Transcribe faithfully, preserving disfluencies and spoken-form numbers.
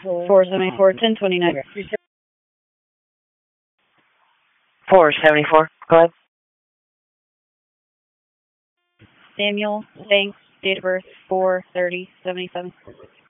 four seventy-four, ten twenty-nine. four seventy-four, go ahead. Samuel Banks, date of birth four thirty seventy-seven.